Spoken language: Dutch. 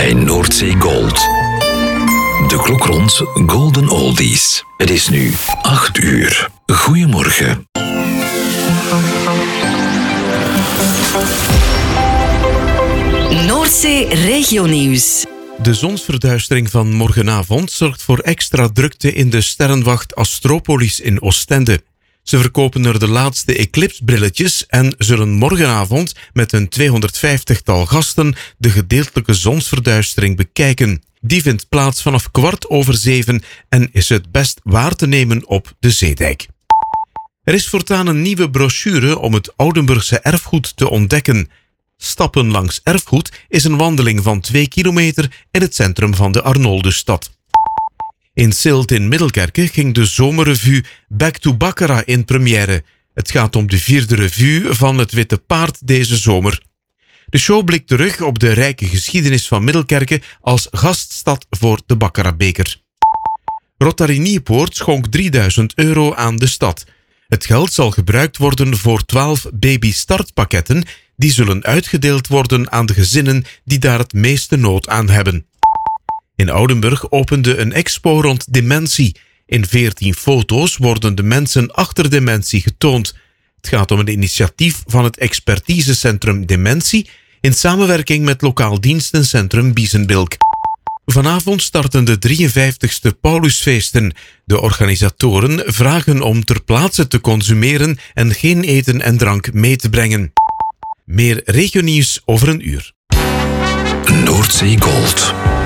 bij Noordzee Gold. De klok rond Golden Oldies. Het is nu 8 uur. Goedemorgen. Noordzee Regionieuws. De zonsverduistering van morgenavond zorgt voor extra drukte in de sterrenwacht Astropolis in Oostende. Ze verkopen er de laatste eclipsbrilletjes en zullen morgenavond met een 250-tal gasten de gedeeltelijke zonsverduistering bekijken. Die vindt plaats vanaf 7:15 en is het best waar te nemen op de Zeedijk. Er is voortaan een nieuwe brochure om het Oudenburgse erfgoed te ontdekken. Stappen langs erfgoed is een wandeling van 2 kilometer in het centrum van de Arnoldusstad. In Zilt in Middelkerke ging de zomerrevue Back to Baccarat in première. Het gaat om de 4e revue van het Witte Paard deze zomer. De show blikt terug op de rijke geschiedenis van Middelkerke als gaststad voor de Baccaratbeker. Rotary Nieuwpoort schonk €3000 aan de stad. Het geld zal gebruikt worden voor 12 baby-startpakketten die zullen uitgedeeld worden aan de gezinnen die daar het meeste nood aan hebben. In Oudenburg opende een expo rond dementie. In 14 foto's worden de mensen achter dementie getoond. Het gaat om een initiatief van het expertisecentrum Dementie in samenwerking met lokaal dienstencentrum Biezenbilk. Vanavond starten de 53ste Paulusfeesten. De organisatoren vragen om ter plaatse te consumeren en geen eten en drank mee te brengen. Meer regionieuws over een uur. Noordzee Gold.